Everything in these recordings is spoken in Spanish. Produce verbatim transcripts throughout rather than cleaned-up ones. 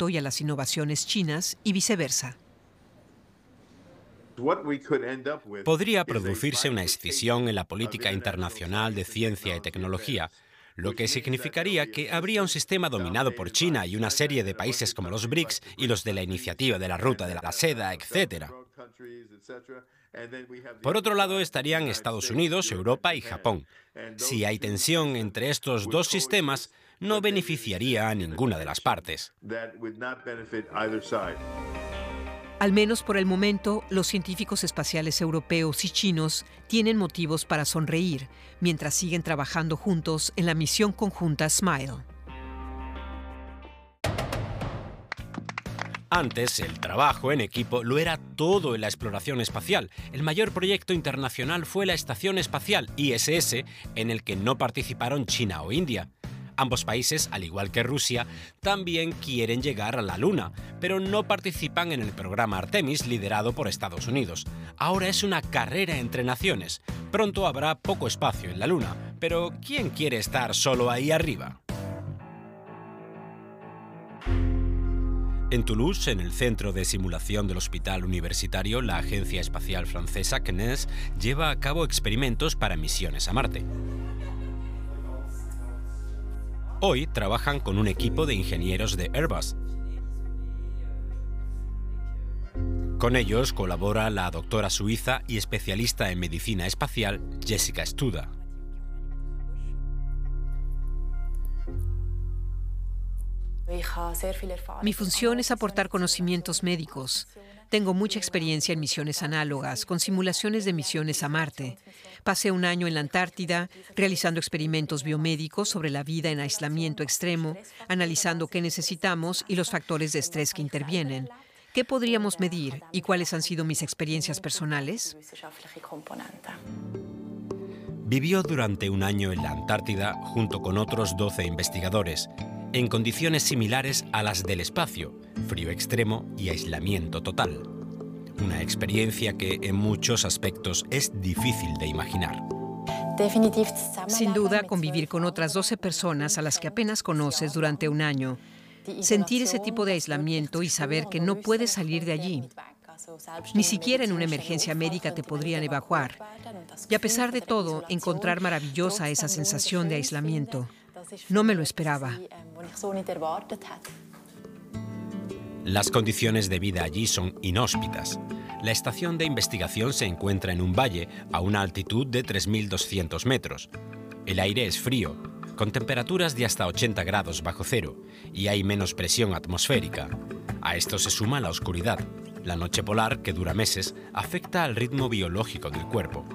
talento y a las innovaciones chinas y viceversa. Podría producirse una escisión en la política internacional de ciencia y tecnología, lo que significaría que habría un sistema dominado por China y una serie de países como los BRICS y los de la Iniciativa de la Ruta de la Seda, etcétera. Por otro lado estarían Estados Unidos, Europa y Japón. Si hay tensión entre estos dos sistemas, no beneficiaría a ninguna de las partes. Al menos por el momento, los científicos espaciales europeos y chinos tienen motivos para sonreír mientras siguen trabajando juntos en la misión conjunta SMILE. Antes, el trabajo en equipo lo era todo en la exploración espacial. El mayor proyecto internacional fue la Estación Espacial I S S, en el que no participaron China o India. Ambos países, al igual que Rusia, también quieren llegar a la Luna, pero no participan en el programa Artemis liderado por Estados Unidos. Ahora es una carrera entre naciones. Pronto habrá poco espacio en la Luna, pero ¿quién quiere estar solo ahí arriba? En Toulouse, en el centro de simulación del Hospital Universitario, la agencia espacial francesa C N E S lleva a cabo experimentos para misiones a Marte. Hoy trabajan con un equipo de ingenieros de Airbus. Con ellos colabora la doctora suiza y especialista en medicina espacial Jessica Studa. Mi función es aportar conocimientos médicos. Tengo mucha experiencia en misiones análogas, con simulaciones de misiones a Marte. Pasé un año en la Antártida, realizando experimentos biomédicos sobre la vida en aislamiento extremo, analizando qué necesitamos y los factores de estrés que intervienen. ¿Qué podríamos medir y cuáles han sido mis experiencias personales? Vivió durante un año en la Antártida junto con otros doce investigadores, en condiciones similares a las del espacio, frío extremo y aislamiento total. Una experiencia que en muchos aspectos es difícil de imaginar. Sin duda, convivir con otras doce personas a las que apenas conoces durante un año, sentir ese tipo de aislamiento y saber que no puedes salir de allí. Ni siquiera en una emergencia médica te podrían evacuar. Y a pesar de todo, encontrar maravillosa esa sensación de aislamiento. No me lo esperaba. Las condiciones de vida allí son inhóspitas. La estación de investigación se encuentra en un valle a una altitud de tres mil doscientos metros. El aire es frío, con temperaturas de hasta ochenta grados bajo cero, y hay menos presión atmosférica. A esto se suma la oscuridad. La noche polar, que dura meses, afecta al ritmo biológico del cuerpo.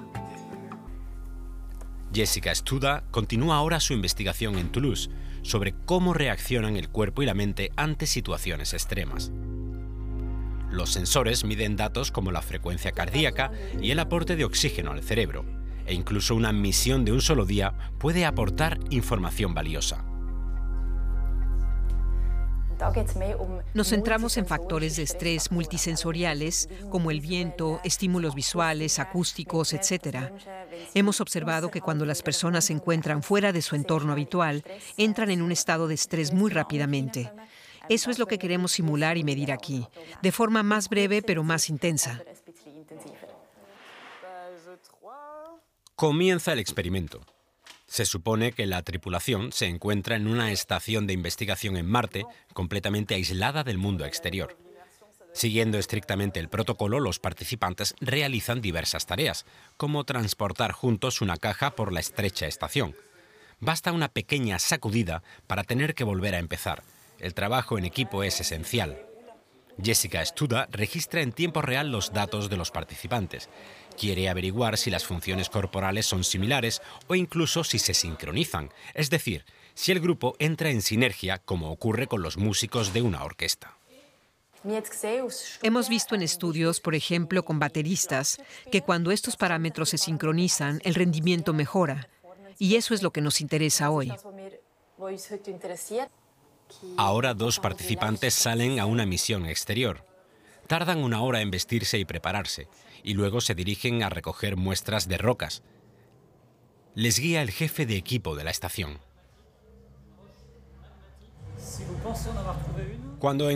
Jessica Studa continúa ahora su investigación en Toulouse sobre cómo reaccionan el cuerpo y la mente ante situaciones extremas. Los sensores miden datos como la frecuencia cardíaca y el aporte de oxígeno al cerebro, e incluso una misión de un solo día puede aportar información valiosa. Nos centramos en factores de estrés multisensoriales como el viento, estímulos visuales, acústicos, etcétera. Hemos observado que cuando las personas se encuentran fuera de su entorno habitual, entran en un estado de estrés muy rápidamente. Eso es lo que queremos simular y medir aquí, de forma más breve pero más intensa. Comienza el experimento. Se supone que la tripulación se encuentra en una estación de investigación en Marte, completamente aislada del mundo exterior. Siguiendo estrictamente el protocolo, los participantes realizan diversas tareas, como transportar juntos una caja por la estrecha estación. Basta una pequeña sacudida para tener que volver a empezar. El trabajo en equipo es esencial. Jessica Studa registra en tiempo real los datos de los participantes. Quiere averiguar si las funciones corporales son similares o incluso si se sincronizan, es decir, si el grupo entra en sinergia como ocurre con los músicos de una orquesta. Hemos visto en estudios, por ejemplo, con bateristas, que cuando estos parámetros se sincronizan, el rendimiento mejora. Y eso es lo que nos interesa hoy. Ahora dos participantes salen a una misión exterior. Tardan una hora en vestirse y prepararse, y luego se dirigen a recoger muestras de rocas. Les guía el jefe de equipo de la estación. Cuando